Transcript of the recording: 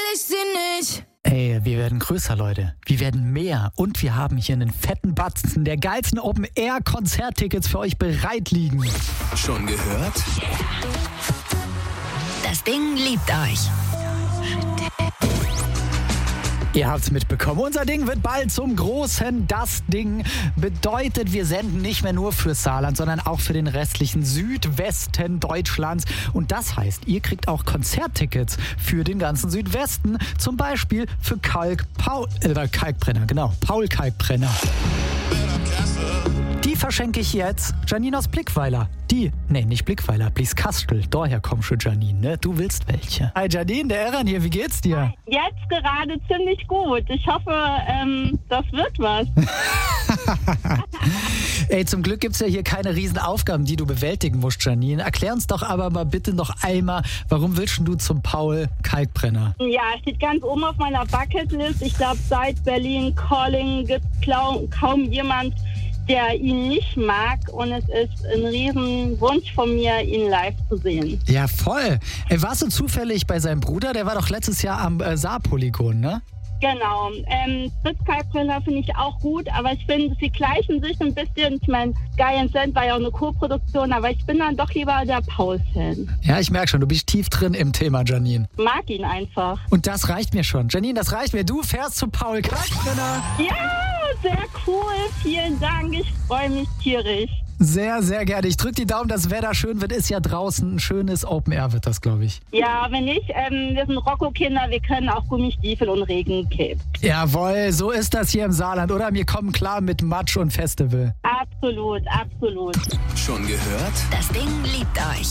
ich sie nicht. Ey, wir werden größer, Leute. Wir werden mehr. Und wir haben hier einen fetten Batzen der geilsten Open-Air-Konzerttickets für euch bereit liegen. Schon gehört? Das Ding liebt euch. Ihr habt's mitbekommen. Unser Ding wird bald zum Großen. Das Ding bedeutet, wir senden nicht mehr nur für Saarland, sondern auch für den restlichen Südwesten Deutschlands. Und das heißt, ihr kriegt auch Konzerttickets für den ganzen Südwesten. Zum Beispiel für Paul Kalkbrenner. Die verschenke ich jetzt Janine aus Blickweiler. Nicht Blickweiler, Blieskastel. Daher kommst du, Janine, ne? Du willst welche. Hi Janine, der Eran hier, wie geht's dir? Jetzt gerade ziemlich gut. Ich hoffe, das wird was. Ey, zum Glück gibt's ja hier keine riesen Aufgaben, die du bewältigen musst, Janine. Erklär uns doch aber mal bitte noch einmal, warum willst du zum Paul Kalkbrenner? Ja, steht ganz oben auf meiner Bucketlist. Ich glaube, seit Berlin Calling gibt es kaum jemand, der ihn nicht mag, und es ist ein riesen Wunsch von mir, ihn live zu sehen. Ja, voll. Ey, warst du zufällig bei seinem Bruder? Der war doch letztes Jahr am Saarpolygon, ne? Genau. Fritz Kalkbrenner finde ich auch gut, aber ich finde, sie gleichen sich ein bisschen. Ich meine, Guy & Sand war ja auch eine Co-Produktion, aber ich bin dann doch lieber der Paul-Fan. Ja, ich merke schon, du bist tief drin im Thema, Janine. Mag ihn einfach. Und das reicht mir schon. Janine, das reicht mir. Du fährst zu Paul Kalkbrenner. Ja, sehr cool. Vielen Dank. Ich freue mich tierisch. Sehr, sehr gerne. Ich drücke die Daumen, dass das Wetter schön wird. Ist ja draußen ein schönes Open Air wird das, glaube ich. Ja, wenn nicht, wir sind Rocco-Kinder, wir können auch Gummistiefel und Regencape. Jawohl, so ist das hier im Saarland, oder? Wir kommen klar mit Matsch und Festival. Absolut, absolut. Schon gehört? Das Ding liebt euch.